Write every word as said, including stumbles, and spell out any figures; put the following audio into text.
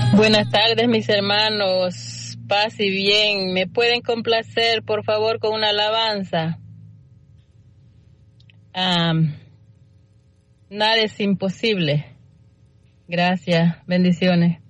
Buenas tardes, mis hermanos. Paz y bien. ¿Me pueden complacer, por favor, con una alabanza? Um, nada es imposible. Gracias. Bendiciones.